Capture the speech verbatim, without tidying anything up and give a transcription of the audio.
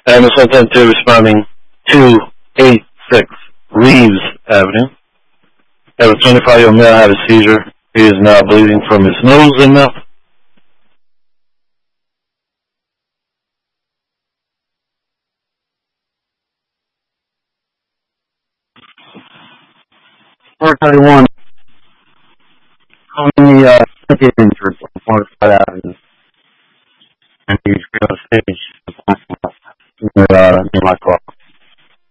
Amazon ten two responding two eighty-six Reeves Avenue. Have a twenty-five-year-old male had a seizure. He is now bleeding from his nose and mouth. four thirty-one. Calling the uh, injured.